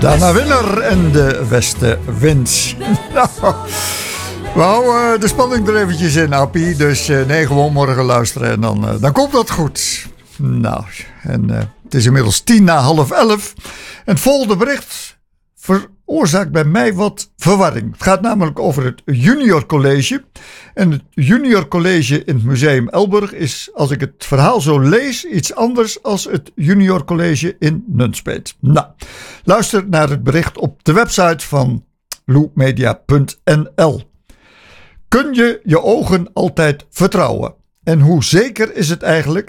Dana Winner en de Westenwind. We houden de spanning er eventjes in, Appie. Dus nee, gewoon morgen luisteren en dan komt dat goed. Nou, en het is inmiddels 11:10. En het volgende bericht veroorzaakt bij mij wat verwarring. Het gaat namelijk over het Junior College. En het Junior College in het Museum Elburg is, als ik het verhaal zo lees, iets anders als het Junior College in Nunspeet. Nou, luister naar het bericht op de website van loopmedia.nl. Kun je je ogen altijd vertrouwen? En hoe zeker is het eigenlijk